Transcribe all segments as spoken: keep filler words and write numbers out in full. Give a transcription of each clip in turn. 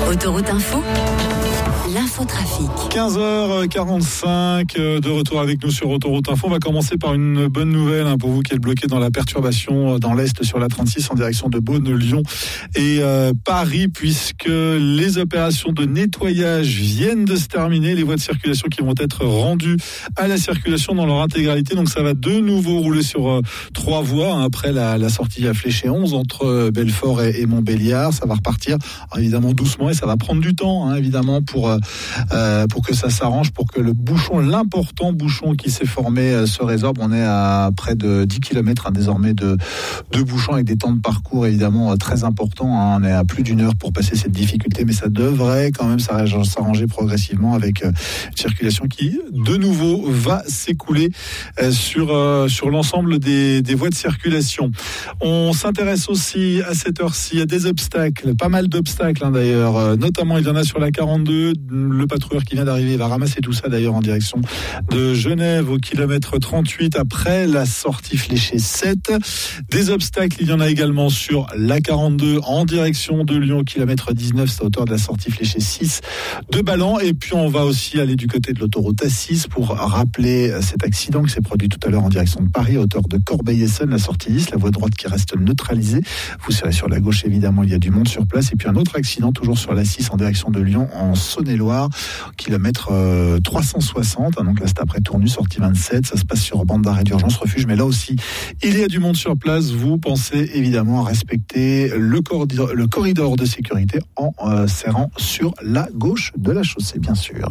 Autoroute Info, l'infotrafic. quinze heures quarante-cinq, de retour avec nous sur Autoroute Info. On va commencer par une bonne nouvelle hein, pour vous qui êtes bloqué dans la perturbation dans l'Est sur la trente-six en direction de Beaune, Lyon et euh, Paris, puisque les opérations de nettoyage viennent de se terminer. Les voies de circulation qui vont être rendues à la circulation dans leur intégralité. Donc ça va de nouveau rouler sur euh, trois voies hein, après la, la sortie à Fléché onze entre Belfort et, et Montbéliard. Ça va repartir alors, évidemment doucement et ça va prendre du temps hein, évidemment pour euh, pour que ça s'arrange, pour que le bouchon, l'important bouchon qui s'est formé euh, se résorbe. On est à près de dix kilomètres hein, désormais de, de bouchons avec des temps de parcours évidemment euh, très importants. Hein. On est à plus d'une heure pour passer cette difficulté, mais ça devrait quand même s'arranger progressivement avec euh, une circulation qui de nouveau va s'écouler euh, sur, euh, sur l'ensemble des, des voies de circulation. On s'intéresse aussi à cette heure-ci à des obstacles, pas mal d'obstacles hein, d'ailleurs, euh, notamment il y en a sur la quarante-deux. Le patrouilleur qui vient d'arriver va ramasser tout ça d'ailleurs en direction de Genève au kilomètre trente-huit après la sortie Fléché sept. Des obstacles, il y en a également sur la quarante-deux en direction de Lyon au kilomètre dix-neuf, c'est à hauteur de la sortie Fléché six de Ballan. Et puis on va aussi aller du côté de l'autoroute A six pour rappeler cet accident qui s'est produit tout à l'heure en direction de Paris à hauteur de Corbeil-Essonnes, la sortie dix, la voie droite qui reste neutralisée. Vous serez sur la gauche évidemment, il y a du monde sur place. Et puis un autre accident toujours sur la six en direction de Lyon en Saône-et-Loire, kilomètre euh, trois cent soixante, hein, donc là c'est après Tournu, sortie vingt-sept, ça se passe sur bande d'arrêt d'urgence refuge, mais là aussi il y a du monde sur place. Vous pensez évidemment à respecter le corridor, le corridor de sécurité en euh, serrant sur la gauche de la chaussée bien sûr.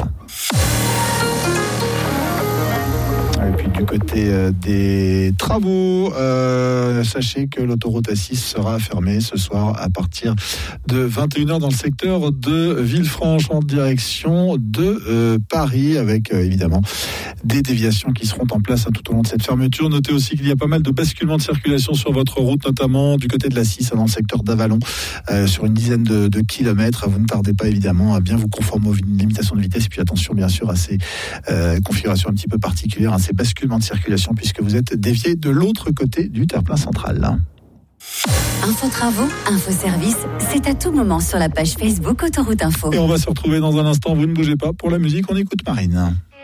Et puis du côté euh, des travaux, euh, sachez que l'autoroute A six sera fermée ce soir à partir de vingt et une heures dans le secteur de Villefranche en direction de euh, Paris, avec euh, évidemment des déviations qui seront en place hein, tout au long de cette fermeture. Notez aussi qu'il y a pas mal de basculements de circulation sur votre route, notamment du côté de la six dans le secteur d'Avalon, euh, sur une dizaine de, de kilomètres. Vous ne tardez pas évidemment à bien vous conformer aux limitations de vitesse, et puis attention bien sûr à ces euh, configurations un petit peu particulières, à ces basculement de circulation puisque vous êtes dévié de l'autre côté du terre-plein central. Info travaux, info service, c'est à tout moment sur la page Facebook Autoroute Info. Et on va se retrouver dans un instant, vous ne bougez pas. Pour la musique, on écoute Marine.